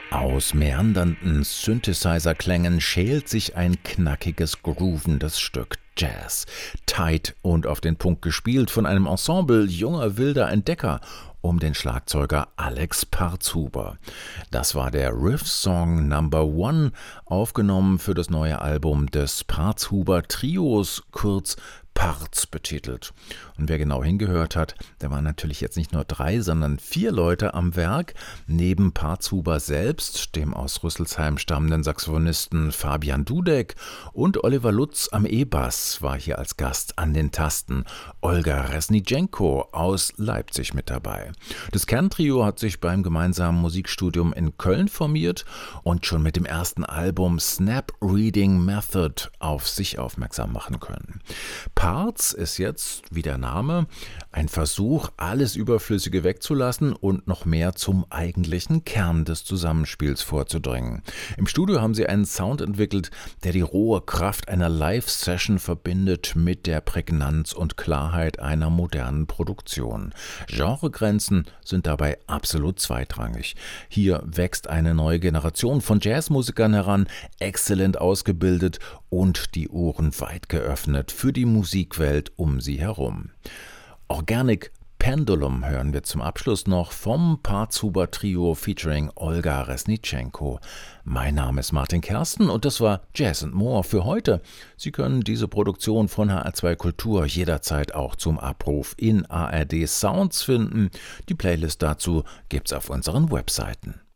Aus meandernden Synthesizer-Klängen schält sich ein knackiges, groovendes Stück Jazz. Tight und auf den Punkt gespielt von einem Ensemble junger wilder Entdecker um den Schlagzeuger Alex Parzuber. Das war der Riff-Song Number One, aufgenommen für das neue Album des Parzuber Trios, kurz Parz betitelt. Und wer genau hingehört hat, da waren natürlich jetzt nicht nur 3, sondern 4 Leute am Werk. Neben Parzuber selbst, dem aus Rüsselsheim stammenden Saxophonisten Fabian Dudek, und Oliver Lutz am E-Bass war hier als Gast an den Tasten. Olga Resnitschenko aus Leipzig mit dabei. Das Kerntrio hat sich beim gemeinsamen Musikstudium in Köln formiert und schon mit dem ersten Album Snap Reading Method auf sich aufmerksam machen können. Parz ist jetzt, wie der Name, ein Versuch, alles Überflüssige wegzulassen und noch mehr zum eigentlichen Kern des Zusammenspiels vorzudringen. Im Studio haben sie einen Sound entwickelt, der die rohe Kraft einer Live-Session verbindet mit der Prägnanz und Klarheit einer modernen Produktion. Genregrenzen sind dabei absolut zweitrangig. Hier wächst eine neue Generation von Jazzmusikern heran, exzellent ausgebildet und die Ohren weit geöffnet für die Musikwelt um sie herum. Organic Pendulum hören wir zum Abschluss noch vom Parzuber Trio featuring Olga Resnitschenko. Mein Name ist Martin Kersten und das war Jazz & More für heute. Sie können diese Produktion von HR2 Kultur jederzeit auch zum Abruf in ARD Sounds finden. Die Playlist dazu gibt's auf unseren Webseiten.